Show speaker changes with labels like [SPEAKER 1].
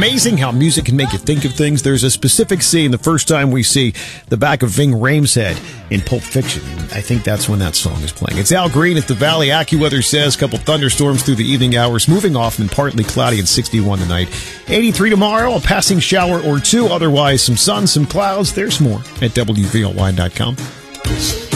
[SPEAKER 1] amazing how music can make you think of things? There's a specific scene the first time we see the back of Ving Rhames' head in Pulp Fiction. I think that's when that song is playing. It's Al Green at the Valley. AccuWeather says a couple thunderstorms through the evening hours, moving off and partly cloudy and 61 tonight. 83 tomorrow, a passing shower or two. Otherwise, some sun, some clouds. There's more at WVLY.com.